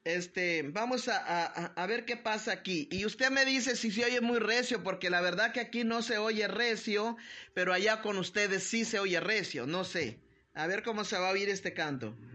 Vamos a ver qué pasa aquí. Y usted me dice si se oye muy recio, porque la verdad que aquí no se oye recio, pero allá con ustedes sí se oye recio, no sé. A ver cómo se va a oír este canto.